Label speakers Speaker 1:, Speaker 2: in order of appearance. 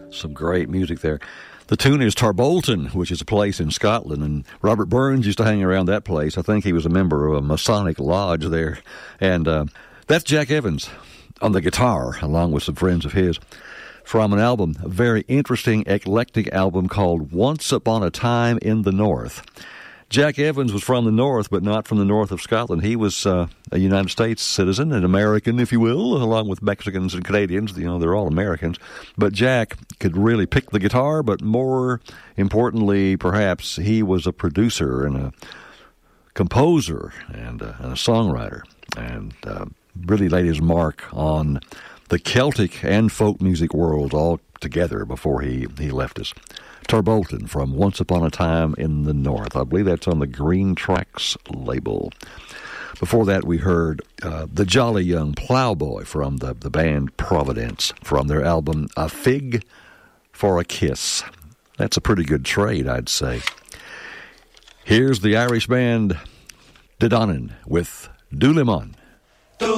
Speaker 1: Some great music there. The tune is Tarbolton, which is a place in Scotland, and Robert Burns used to hang around that place. I think he was a member of a Masonic lodge there. And that's Jack Evans on the guitar, along with some friends of his, from an album, a very interesting, eclectic album called Once Upon a Time in the North. Jack Evans was from the north, but not from the north of Scotland. He was a United States citizen, an American, if you will, along with Mexicans and Canadians. You know, they're all Americans. But Jack could really pick the guitar, but more importantly, perhaps, he was a producer and a composer and a songwriter, and really laid his mark on the Celtic and folk music world all together before he left us. Tarbolton from Once Upon a Time in the North. I believe that's on the Green Tracks label. Before that, we heard the Jolly Young Plowboy from the band Providence from their album A Fig for a Kiss. That's a pretty good trade, I'd say. Here's the Irish band Dedanen with Doulimon.